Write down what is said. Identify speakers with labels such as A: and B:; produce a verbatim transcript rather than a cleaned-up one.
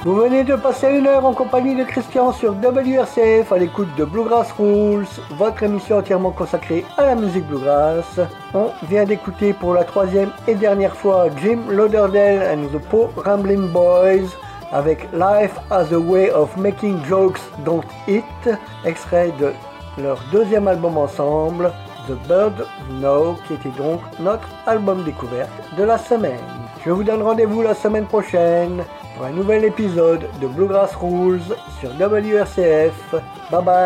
A: Vous venez de passer une heure en compagnie de Christian sur W R C F à l'écoute de Bluegrass Rules, votre émission entièrement consacrée à la musique bluegrass. On vient d'écouter pour la troisième et dernière fois Jim Lauderdale and the Po Ramblin' Boys avec Life as a Way of Making Jokes Don't It, extrait de leur deuxième album ensemble, The Bird Know, qui était donc notre album découverte de la semaine. Je vous donne rendez-vous la semaine prochaine pour un nouvel épisode de Bluegrass Rules sur W R C F. Bye bye.